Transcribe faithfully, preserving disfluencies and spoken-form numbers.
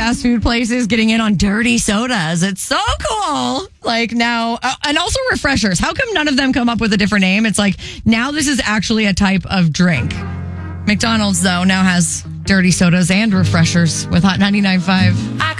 fast food places getting in on dirty sodas. It's so cool. Like now, uh, and also refreshers. How come none of them come up with a different name? It's like now this is actually a type of drink. McDonald's, though, now has dirty sodas and refreshers with Hot ninety-nine point five.